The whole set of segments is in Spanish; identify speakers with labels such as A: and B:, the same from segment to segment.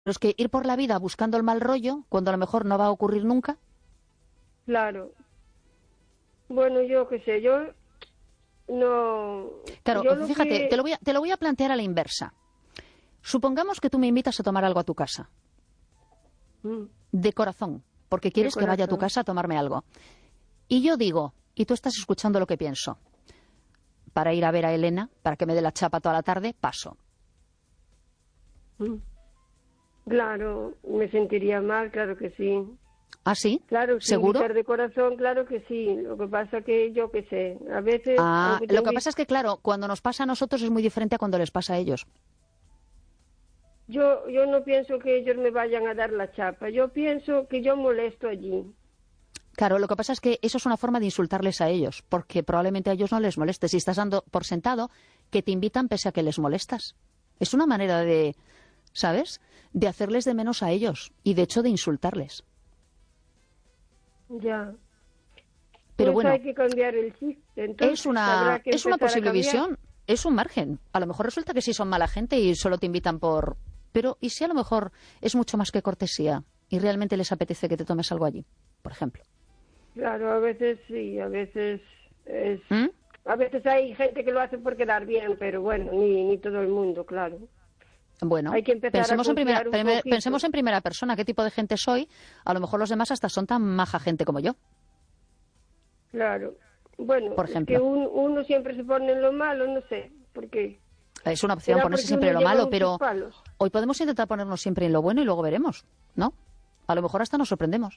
A: es que ir por la vida buscando el mal rollo, cuando a lo mejor no va a ocurrir nunca.
B: Claro. Bueno, yo qué sé, yo no...
A: Claro,
B: Yo lo
A: fíjate,
B: que...
A: te lo voy a plantear a la inversa. Supongamos que tú me invitas a tomar algo a tu casa,
B: Mm,
A: de corazón, porque
B: de
A: quieres que vaya a tu
B: corazón.
A: casa a tomarme algo. Y yo digo, y tú estás escuchando lo que pienso, para ir a ver a Elena, para que me dé la chapa toda la tarde, paso.
B: Mm. Claro, me sentiría mal, claro que sí.
A: ¿Ah, sí?
B: Claro, si
A: ¿Seguro?
B: invitar de corazón, claro que sí. Lo que pasa que yo qué sé, a veces,
A: Ah,
B: aunque te
A: lo que
B: invite...
A: pasa es que, claro, cuando nos pasa a nosotros es muy diferente a cuando les pasa a ellos.
B: Yo no pienso que ellos me vayan a dar la chapa. Yo pienso que yo molesto allí.
A: Claro, lo que pasa es que eso es una forma de insultarles a ellos, porque probablemente a ellos no les molestes y estás dando por sentado que te invitan pese a que les molestas. Es una manera de, ¿sabes?, de hacerles de menos a ellos y, de hecho, de insultarles.
B: Ya.
A: Pero
B: Pues
A: bueno,
B: hay que cambiar el chip.
A: es
B: Entonces habrá
A: una,
B: que
A: es una
B: empezar a
A: posible
B: cambiar.
A: visión, es un margen. A lo mejor resulta que sí son mala gente y solo te invitan por... Pero, ¿y si a lo mejor es mucho más que cortesía y realmente les apetece que te tomes algo allí, por ejemplo?
B: Claro, a veces sí, a veces es...
A: ¿Mm?
B: A veces hay gente que lo hace por quedar bien, pero bueno, ni todo el mundo, claro.
A: Bueno,
B: Hay que empezar a confiar un
A: pensemos
B: poquito.
A: en primera persona, qué tipo de gente soy. A lo mejor los demás hasta son tan maja gente como yo,
B: Claro. Bueno,
A: por
B: es que
A: ejemplo.
B: uno siempre se pone en lo malo, no sé, porque
A: Es una opción
B: será
A: ponerse
B: porque
A: siempre
B: uno
A: en lo
B: lleva
A: malo,
B: muchos
A: pero
B: palos.
A: hoy podemos intentar ponernos siempre en lo bueno y luego veremos, ¿no? A lo mejor hasta nos sorprendemos.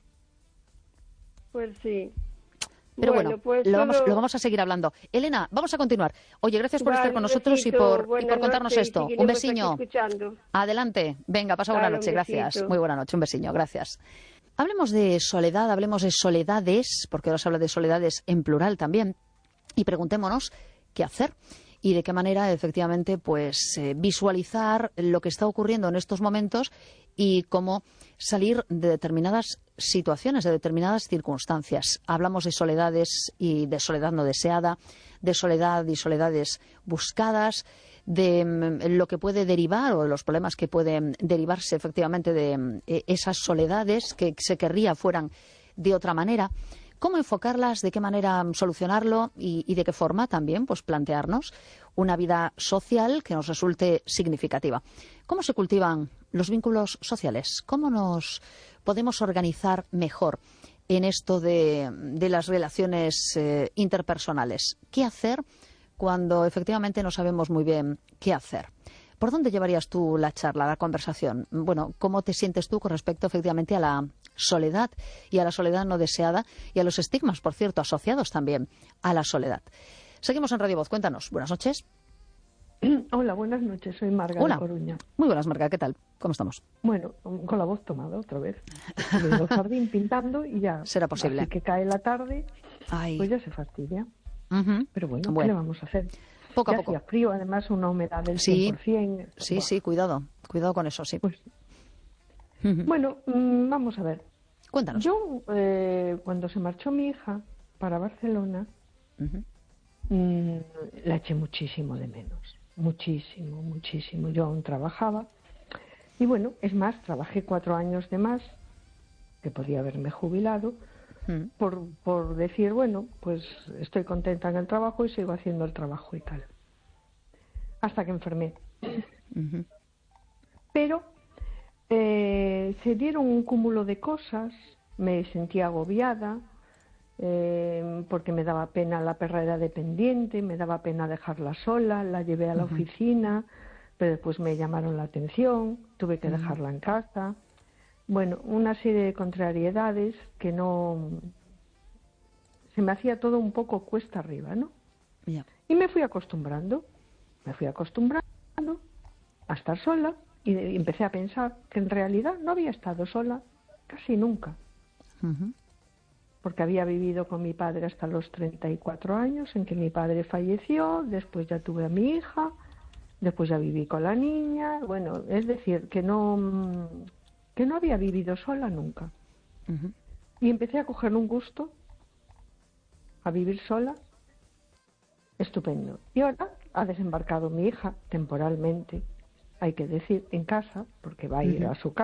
B: Pues sí.
A: Pero bueno,
B: Bueno, pues
A: lo
B: solo...
A: vamos a seguir hablando. Elena, vamos a continuar. Oye, gracias por estar
B: Vale,
A: con
B: un
A: nosotros
B: besito,
A: y
B: buena
A: por contarnos
B: noche y
A: esto. Un
B: seguiremos aquí
A: besiño.
B: escuchando.
A: Adelante. Venga, pasa buena
B: Vale, un
A: noche. Gracias.
B: besito.
A: Muy buena noche. Un besiño. Gracias. Hablemos de soledad, hablemos de soledades, porque ahora se habla de soledades en plural también, y preguntémonos qué hacer y de qué manera efectivamente pues visualizar lo que está ocurriendo en estos momentos y cómo salir de determinadas situaciones, de determinadas circunstancias. Hablamos de soledades y de soledad no deseada, de soledad y soledades buscadas, de lo que puede derivar o de los problemas que pueden derivarse efectivamente de esas soledades que se querría fueran de otra manera. ¿Cómo enfocarlas? ¿De qué manera solucionarlo? Y de qué forma también pues plantearnos una vida social que nos resulte significativa. ¿Cómo se cultivan los vínculos sociales? ¿Cómo nos podemos organizar mejor en esto de las relaciones interpersonales? ¿Qué hacer cuando efectivamente no sabemos muy bien qué hacer? ¿Por dónde llevarías tú la charla, la conversación? Bueno, ¿cómo te sientes tú con respecto efectivamente a la soledad y a la soledad no deseada y a los estigmas, por cierto, asociados también a la soledad? Seguimos en Radio Voz. Cuéntanos. Buenas noches.
C: Hola, buenas noches. Soy Marga de
A: Hola.
C: Coruña.
A: Muy buenas, Marga. ¿Qué tal? ¿Cómo estamos?
C: Bueno, con la voz tomada otra vez. Estuve en el jardín pintando y ya,
A: Será posible.
C: así que cae la tarde,
A: Ay.
C: pues ya se fastidia.
A: Ujú.
C: Pero bueno, ¿qué le vamos a hacer?
A: Poco a
C: Ya
A: poco.
C: hacía frío, además una humedad del
A: Sí,
C: 100%.
A: sí,
C: Buah.
A: sí, cuidado. Cuidado con eso, sí.
C: Pues,
A: Ujú.
C: bueno, vamos a ver.
A: Cuéntanos.
C: Yo, cuando se marchó mi hija para Barcelona,
A: Ujú.
C: mm, la eché muchísimo de menos. Muchísimo, muchísimo. Yo aún trabajaba. Y bueno, es más, trabajé 4 años de más, que podía haberme jubilado,
A: Mm.
C: por decir, bueno, pues estoy contenta en el trabajo y sigo haciendo el trabajo y tal. Hasta que enfermé.
A: Ujú.
C: Pero se dieron un cúmulo de cosas, me sentía agobiada, porque me daba pena, la perra era dependiente, me daba pena dejarla sola, la llevé a la
A: Ujú.
C: oficina, pero después me llamaron la atención, tuve que
A: Ujú.
C: dejarla en casa. Bueno, una serie de contrariedades que no... Se me hacía todo un poco cuesta arriba, ¿no?
A: Ya.
C: Y me fui acostumbrando a estar sola y empecé a pensar que en realidad no había estado sola casi nunca,
A: Ujú.
C: porque había vivido con mi padre hasta los 34 años, en que mi padre falleció, después ya tuve a mi hija, después ya viví con la niña, bueno, es decir, que no había vivido sola nunca.
A: Ujú.
C: Y empecé a coger un gusto a vivir sola, estupendo. Y ahora ha desembarcado mi hija temporalmente hay que decir, en casa, porque va a ir a su casa.